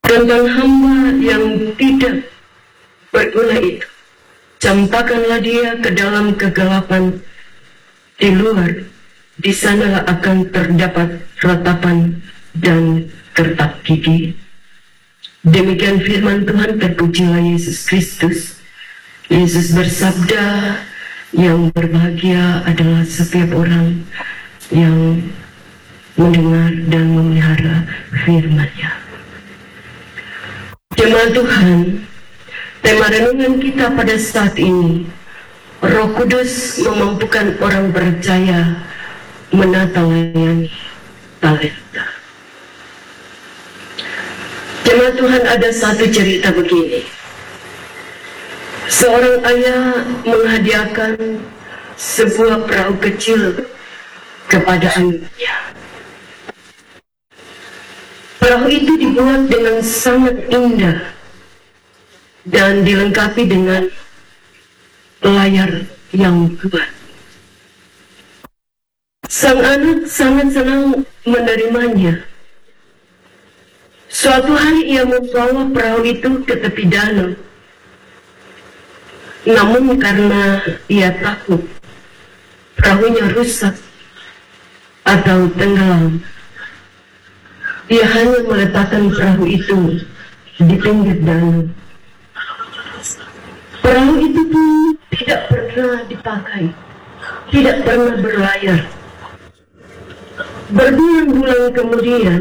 tentang hamba yang tidak berguna itu. Campakkanlah dia ke dalam kegelapan di luar, di sanalah akan terdapat ratapan dan kertak gigi. Demikian firman Tuhan. Terpujilah Yesus Kristus. Yesus bersabda, yang berbahagia adalah setiap orang yang mendengar dan memelihara firman-Nya. Jemaat Tuhan, tema renungan kita pada saat ini, Roh Kudus memampukan orang percaya menata layani talenta. Jemaat Tuhan, ada satu cerita begini. Seorang ayah menghadiahkan sebuah perahu kecil kepada anaknya. Perahu itu dibuat dengan sangat indah dan dilengkapi dengan layar yang kuat. Sang anak sangat senang menerimanya. Suatu hari ia membawa perahu itu ke tepi danau. Namun karena ia takut perahunya rusak atau tenggelam, ia hanya meletakkan perahu itu di pinggir danau. Perahu itu pun tidak pernah dipakai, tidak pernah berlayar. Berbulan-bulan kemudian,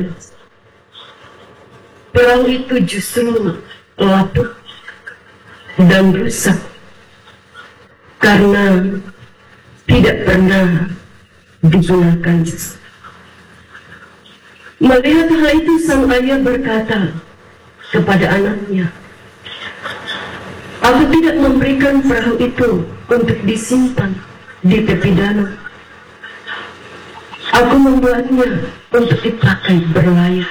perahu itu justru lapuk dan rusak karena tidak pernah digunakan. Melihat hal itu, sang ayah berkata kepada anaknya, "Aku tidak memberikan perahu itu untuk disimpan di tepi danau. Aku membuatnya untuk dipakai berlayar."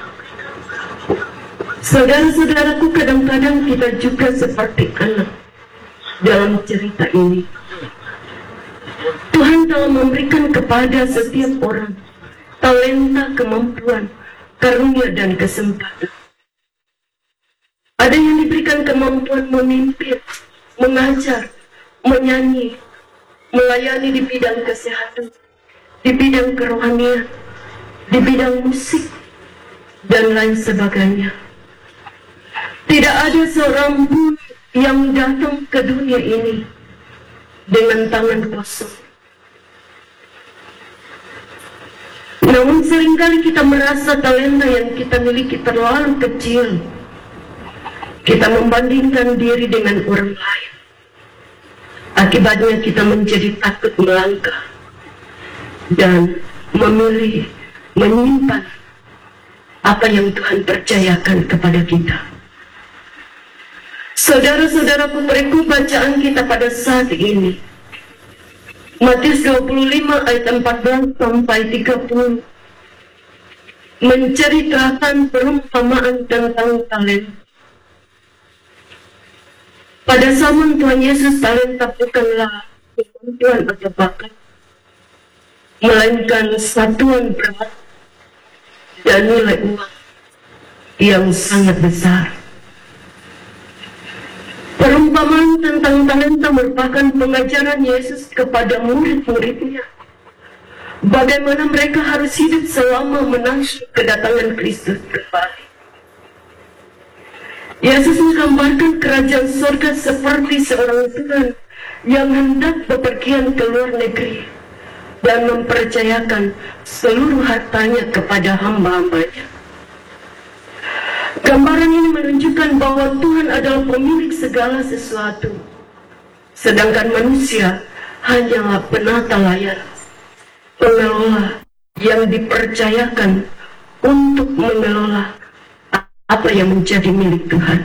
Saudara-saudaraku, kadang-kadang kita juga seperti anak dalam cerita ini. Tuhan telah memberikan kepada setiap orang talenta, kemampuan, karunia, dan kesempatan. Ada yang diberikan kemampuan memimpin, mengajar, menyanyi, melayani di bidang kesehatan, di bidang kerohanian, di bidang musik, dan lain sebagainya. Tidak ada seorang pun yang datang ke dunia ini dengan tangan kosong. Namun seringkali kita merasa talenta yang kita miliki terlalu kecil. Kita membandingkan diri dengan orang lain. Akibatnya kita menjadi takut melangkah dan memilih menyimpan apa yang Tuhan percayakan kepada kita. Saudara-saudaraku, berikut bacaan kita pada saat ini, Matius 25 ayat 14 sampai 30, menceritakan perumpamaan tentang talenta. Pada zaman Tuhan Yesus, talenta bukanlah kemampuan atau bakat, melainkan satuan berat dan nilai uang yang sangat besar. Perumpamaan tentang talenta merupakan pengajaran Yesus kepada murid-muridnya. Bagaimana mereka harus hidup selama menanti kedatangan Kristus kembali. Yesus menggambarkan kerajaan surga seperti seorang Tuhan yang hendak bepergian ke luar negeri dan mempercayakan seluruh hartanya kepada hamba-hambanya. Gambaran ini menunjukkan bahwa Tuhan adalah pemilik segala sesuatu, sedangkan manusia hanyalah penata layar, pengelola yang dipercayakan untuk mengelola apa yang menjadi milik Tuhan.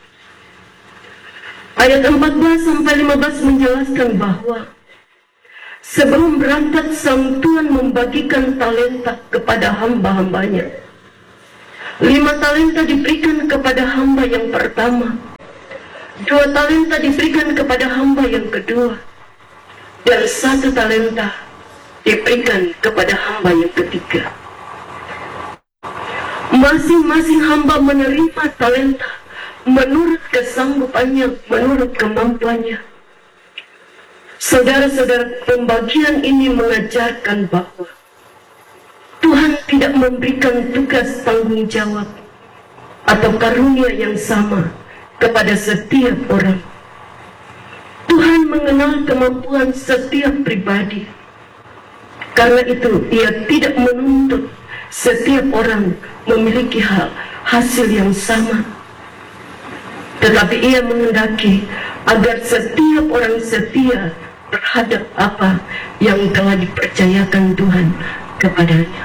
Ayat 14-15 menjelaskan bahwa sebelum berangkat, sang Tuhan membagikan talenta kepada hamba-hambanya. 5 talenta diberikan kepada hamba yang pertama, 2 talenta diberikan kepada hamba yang kedua, dan 1 talenta diberikan kepada hamba yang ketiga. 4 Masing-masing hamba menerima talenta menurut kesanggupannya, menurut kemampuannya. Saudara-saudara, pembagian ini mengajarkan bahwa Tuhan tidak memberikan tugas tanggung jawab atau karunia yang sama kepada setiap orang. Tuhan mengenal kemampuan setiap pribadi. Karena itu, Ia tidak menuntut setiap orang memiliki hasil yang sama. Tetapi Ia menghendaki agar setiap orang setia terhadap apa yang telah dipercayakan Tuhan kepadanya.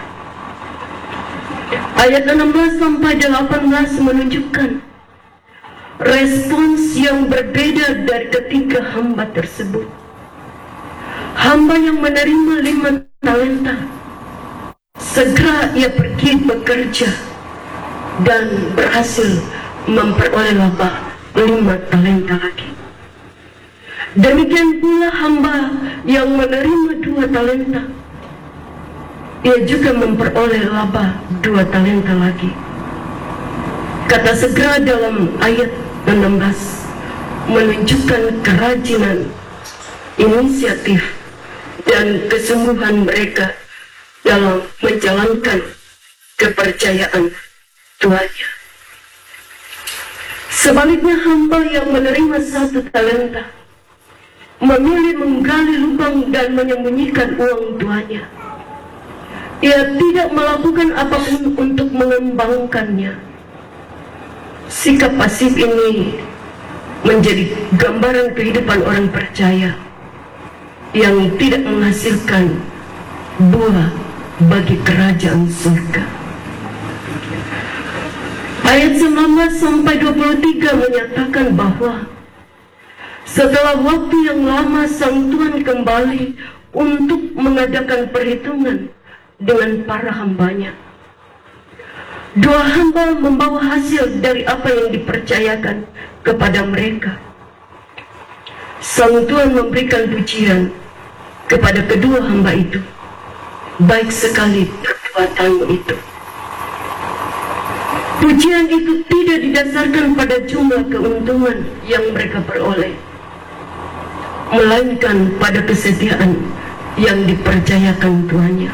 Ayat 16 sampai 18 menunjukkan respons yang berbeda dari ketiga hamba tersebut. Hamba yang menerima 5 talenta, segera ia pergi bekerja dan berhasil memperoleh laba 5 talenta lagi. Demikian pula hamba yang menerima 2 talenta, ia juga memperoleh laba 2 talenta lagi. Kata segera dalam ayat 16 menunjukkan kerajinan, inisiatif, dan kesungguhan mereka dalam menjalankan kepercayaan tuannya. Sebaliknya hamba yang menerima 1 talenta memilih menggali lubang dan menyembunyikan uang tuannya. Ia tidak melakukan apapun untuk mengembangkannya. Sikap pasif ini menjadi gambaran kehidupan orang percaya yang tidak menghasilkan buah bagi kerajaan surga. Ayat 19 sampai 23 menyatakan bahwa setelah waktu yang lama sang Tuhan kembali untuk mengadakan perhitungan dengan para hambanya. 2 hamba membawa hasil dari apa yang dipercayakan kepada mereka. Sang Tuhan memberikan pujian kepada kedua hamba itu. Baik sekali perbuatanmu itu. Pujian itu tidak didasarkan pada jumlah keuntungan yang mereka peroleh, melainkan pada kesetiaan yang dipercayakan Tuhannya.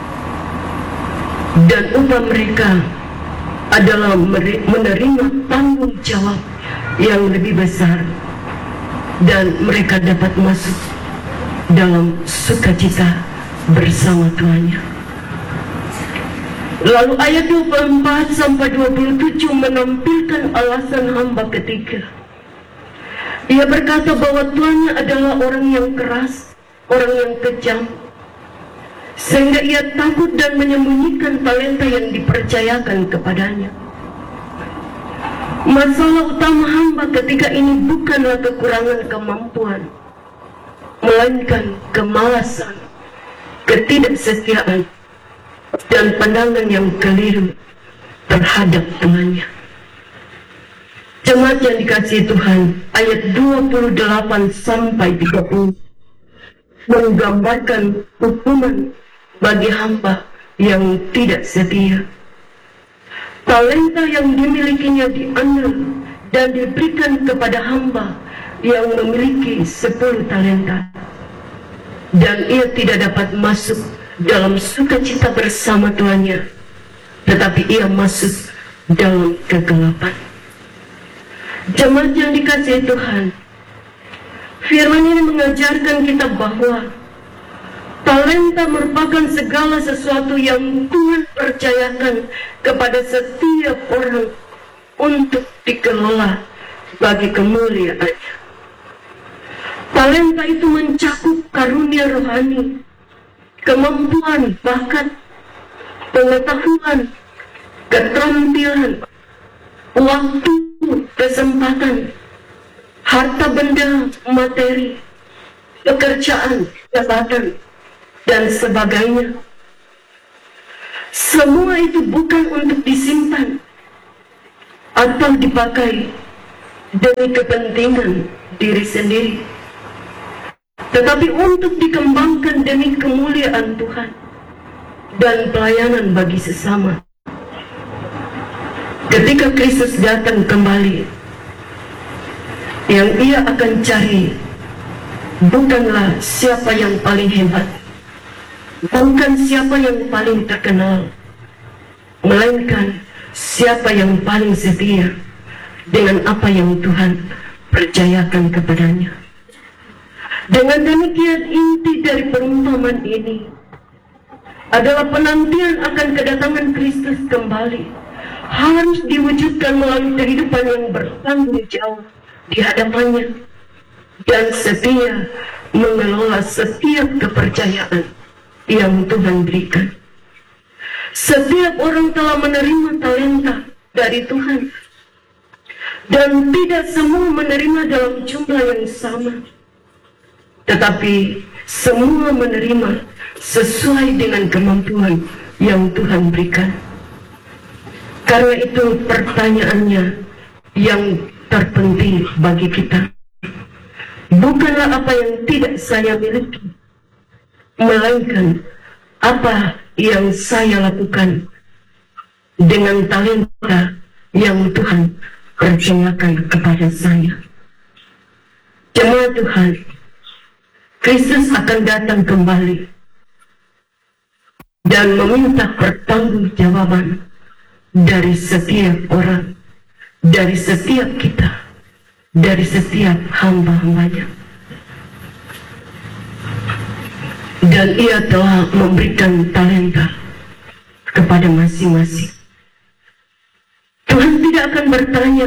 Dan upah mereka adalah menerima tanggung jawab yang lebih besar, dan mereka dapat masuk dalam sukacita bersama Tuhannya. Lalu ayat 24 sampai 27 menampilkan alasan hamba ketiga. Ia berkata bahwa tuannya adalah orang yang keras, orang yang kejam, sehingga ia takut dan menyembunyikan talenta yang dipercayakan kepadanya. Masalah utama hamba ketiga ini bukanlah kekurangan kemampuan, melainkan kemalasan, ketidaksetiaan, dan pandangan yang keliru terhadap temannya. Jemaat yang dikasihi Tuhan, ayat 28 sampai 30 menggambarkan hukuman bagi hamba yang tidak setia. Talenta yang dimilikinya diambil dan diberikan kepada hamba yang memiliki 10 talenta, dan ia tidak dapat masuk dalam sukacita bersama tuannya, tetapi ia masuk dalam kegelapan. Jemaat yang dikasihi Tuhan, firman ini mengajarkan kita bahwa talenta merupakan segala sesuatu yang Tuhan percayakan kepada setiap orang untuk dikelola bagi kemuliaan-Nya. Talenta itu mencakup karunia rohani, kemampuan, bakat, pengetahuan, keterampilan, waktu, kesempatan, harta benda, materi, pekerjaan, jabatan, dan sebagainya. Semua itu bukan untuk disimpan atau dipakai demi kepentingan diri sendiri, tetapi untuk dikembangkan demi kemuliaan Tuhan dan pelayanan bagi sesama. ketika Kristus datang kembali, yang ia akan cari bukanlah siapa yang paling hebat, bukan siapa yang paling terkenal, melainkan siapa yang paling setia dengan apa yang Tuhan percayakan kepadanya. Dengan demikian, inti dari perumpamaan ini adalah penantian akan kedatangan Kristus kembali harus diwujudkan melalui kehidupan yang bertanggung jawab di hadapannya dan setia mengelola setiap kepercayaan yang Tuhan berikan. Setiap orang telah menerima talenta dari Tuhan, dan tidak semua menerima dalam jumlah yang sama, tetapi semua menerima sesuai dengan kemampuan yang Tuhan berikan. Karena itu pertanyaannya yang terpenting bagi kita bukanlah apa yang tidak saya miliki, melainkan apa yang saya lakukan dengan talenta yang Tuhan percayakan kepada saya. Jemaat Tuhan, Kristus akan datang kembali dan meminta pertanggungjawaban dari setiap orang, dari setiap kita, dari setiap hamba-hambanya. Dan ia telah memberikan talenta kepada masing-masing. Tuhan tidak akan bertanya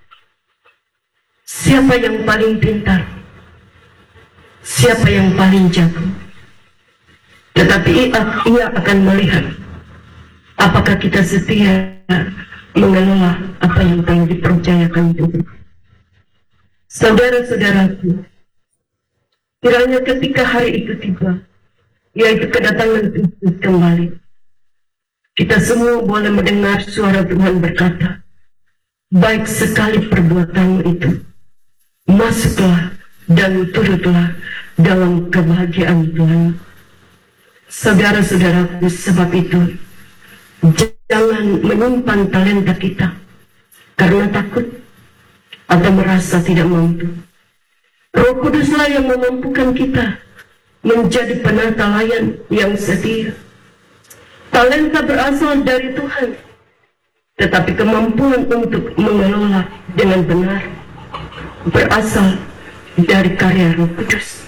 siapa yang paling pintar, siapa yang paling jago, tetapi ia akan melihat apakah kita setia mengelola apa yang telah dipercayakan Tuhan. Saudara-saudaraku, kiranya ketika hari itu tiba, yaitu kedatangan Kristus kembali, kita semua boleh mendengar suara Tuhan berkata, baik sekali perbuatanmu itu, masuklah dan turutlah dalam kebahagiaan Tuhan. Saudara-saudaraku, sebab itu jangan menyimpan talenta kita karena takut atau merasa tidak mampu. Roh Kuduslah yang memampukan kita menjadi penata layan yang setia. Talenta berasal dari Tuhan, tetapi kemampuan untuk mengelola dengan benar berasal dari karya Roh Kudus.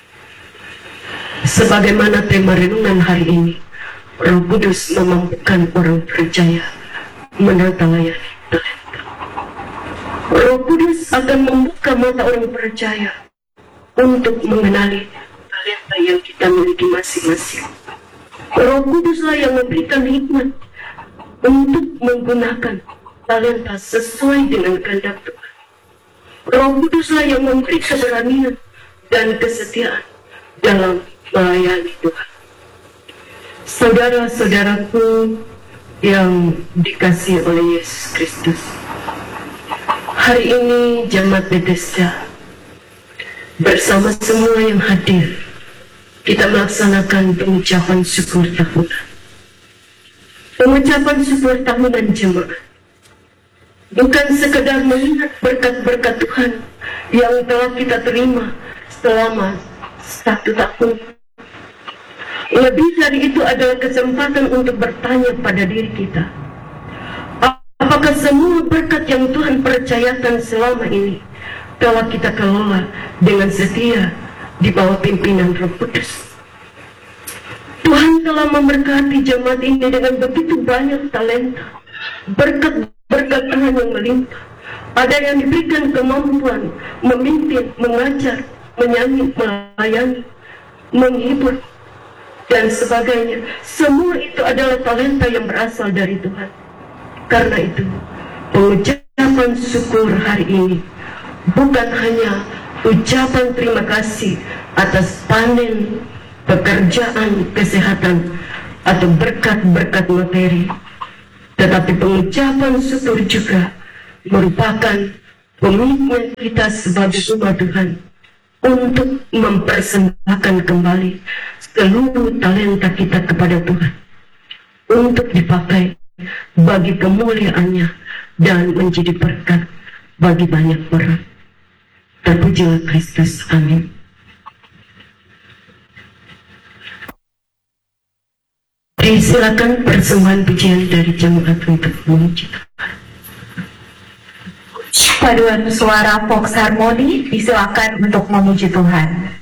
Sebagaimana tema renungan hari ini, Roh Kudus memampukan orang percaya menata layan talenta. Roh Kudus akan membuka mata orang percaya untuk mengenali talenta yang kita miliki masing-masing. Roh Kuduslah yang memberikan hikmat untuk menggunakan talenta sesuai dengan kehendak Tuhan. Roh Kuduslah yang memberi keberanian dan kesetiaan dalam melayani Tuhan. Saudara-saudaraku yang dikasihi oleh Yesus Kristus, hari ini Jemaat Bethesda bersama semua yang hadir, kita melaksanakan pengucapan syukur tahunan. Pengucapan syukur tahunan jemaat bukan sekedar mengingat berkat-berkat Tuhan yang telah kita terima selama 1 tahun. Lebih dari itu adalah kesempatan untuk bertanya pada diri kita, apakah semua berkat yang Tuhan percayakan selama ini telah kita kelola dengan setia di bawah pimpinan Roh Kudus? Tuhan telah memberkati jemaat ini dengan begitu banyak talenta, berkat-berkat Tuhan yang melimpah. Ada yang diberikan kemampuan memimpin, mengajar, menyanyi, melayani, menghibur, dan sebagainya. Semua itu adalah talenta yang berasal dari Tuhan. Karena itu, pengucapan syukur hari ini bukan hanya ucapan terima kasih atas panen, pekerjaan, kesehatan, atau berkat-berkat materi, tetapi pengucapan syukur juga merupakan komitmen kita sebagai umat Tuhan untuk mempersembahkan kembali seluruh talenta kita kepada Tuhan untuk dipakai bagi kemuliaannya dan menjadi berkat bagi banyak orang. Terpujilah Kristus. Amin. Silakan persembahan pujian dari jemaat untuk memuji Tuhan. Paduan suara Vox Harmony disilakan untuk memuji Tuhan.